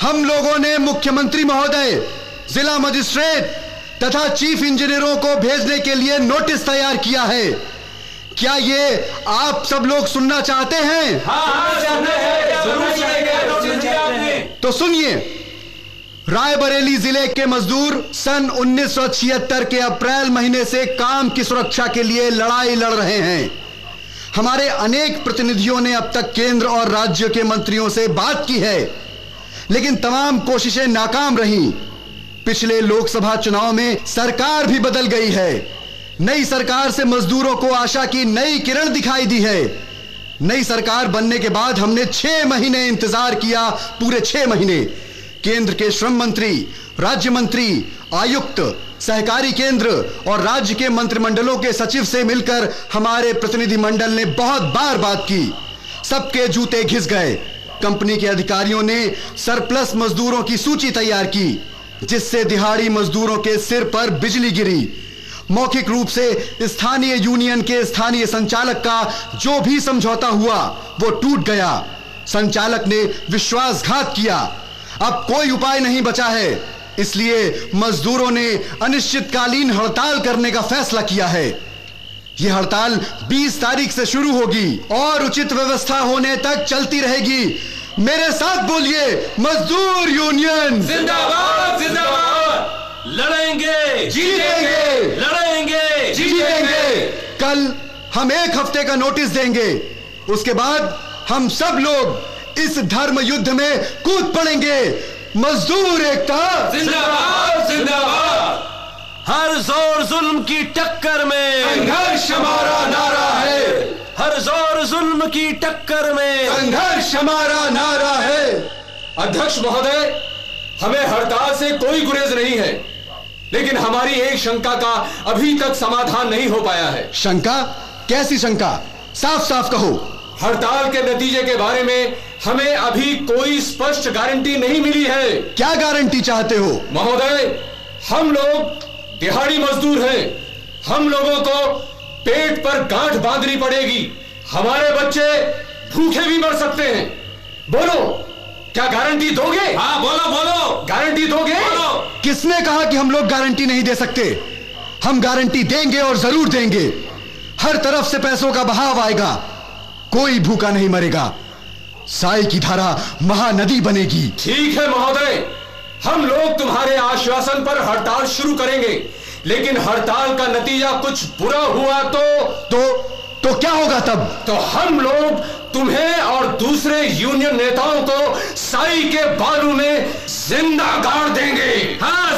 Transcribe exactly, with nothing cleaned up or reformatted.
हम लोगों ने मुख्यमंत्री महोदय, जिला मजिस्ट्रेट तथा चीफ इंजीनियरों को भेजने के लिए नोटिस तैयार किया है। क्या ये आप सब लोग सुनना चाहते हैं? हाँ, हाँ, चाहते हैं। जरूर सुनेंगे। तो सुनिए, रायबरेली जिले के मजदूर सन उन्नीस सौ छिहत्तर के अप्रैल महीने से काम की सुरक्षा के लिए लड़ाई लड़ रहे हैं। हमारे अनेक प्रतिनिधियों ने अब तक केंद्र और राज्य के मंत्रियों से बात की है, लेकिन तमाम कोशिशें नाकाम रहीं। पिछले लोकसभा चुनाव में सरकार भी बदल गई है। नई सरकार से मजदूरों को आशा की नई किरण दिखाई दी है। नई सरकार बनने के बाद हमने छह महीने इंतजार किया, पूरे छह महीने। केंद्र के श्रम मंत्री, राज्य मंत्री, आयुक्त, सहकारी केंद्र और राज्य के मंत्रिमंडलों के सचिव से मिलकर हमारे प्रतिनिधिमंडल ने बहुत बार बात की। सबके जूते घिस गए। कंपनी के अधिकारियों ने सरप्लस मजदूरों की सूची तैयार की, जिससे दिहाड़ी मजदूरों के सिर पर बिजली गिरी। मौखिक रूप से स्थानीय यूनियन के स्थानीय संचालक का जो भी समझौता हुआ वो टूट गया। संचालक ने विश्वासघात किया। अब कोई उपाय नहीं बचा है, इसलिए मजदूरों ने अनिश्चितकालीन हड़ताल करने का फैसला किया है। यह हड़ताल बीस तारीख से शुरू होगी और उचित व्यवस्था होने तक चलती रहेगी। मेरे साथ बोलिए, मजदूर यूनियन जिंदाबाद, जिंदाबाद। लड़ेंगे, जीतेंगे, लड़ेंगे, जीतेंगे। कल हम एक हफ्ते का नोटिस देंगे, उसके बाद हम सब लोग इस धर्म युद्ध में कूद पड़ेंगे। मजदूर एकता जिंदाबाद, जिंदाबाद। हर जोर जुल्म की टक्कर में संघर्ष हमारा नारा है। हर जोर जुल्म की टक्कर में संघर्ष हमारा नारा है। अध्यक्ष महोदय, हमें हड़ताल से कोई गुरेज नहीं है, लेकिन हमारी एक शंका का अभी तक समाधान नहीं हो पाया है। शंका? कैसी शंका? साफ साफ कहो। हड़ताल के नतीजे के बारे में हमें अभी कोई स्पष्ट गारंटी नहीं मिली है। क्या गारंटी चाहते हो? महोदय, हम लोग दिहाड़ी मजदूर हैं। हम लोगों को पेट पर गांठ बांधनी पड़ेगी। हमारे बच्चे भूखे भी मर सकते हैं। बोलो, क्या गारंटी दोगे? हाँ, बोलो बोलो। गारंटी दोगे? बोलो। किसने कहा कि हम लोग गारंटी नहीं दे सकते? हम गारंटी देंगे और जरूर देंगे। हर तरफ से पैसों का बहाव आएगा, कोई भूखा नहीं मरेगा। साई की धारा महानदी बनेगी। ठीक है महोदय, हम लोग तुम्हारे आश्वासन पर हड़ताल शुरू करेंगे, लेकिन हड़ताल का नतीजा कुछ बुरा हुआ तो तो तो क्या होगा तब? तो हम लोग तुम्हें और दूसरे यूनियन नेताओं को साई के बालू में जिंदा गाड़ देंगे। हाँ,